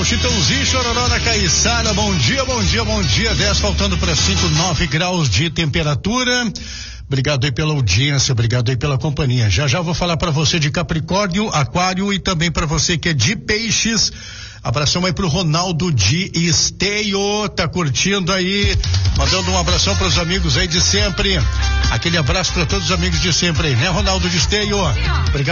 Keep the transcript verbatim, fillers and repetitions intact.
o Chitãozinho, Chororó da Caiçara, bom dia, bom dia, bom dia, dez faltando para cinco, nove graus de temperatura. Obrigado aí pela audiência, obrigado aí pela companhia. Já já vou falar para você de Capricórnio, Aquário e também para você que é de Peixes. Abração aí pro Ronaldo de Esteio, tá curtindo aí, mandando um abração pros amigos aí de sempre. Aquele abraço para todos os amigos de sempre aí, né, Ronaldo de Esteio? Obrigado.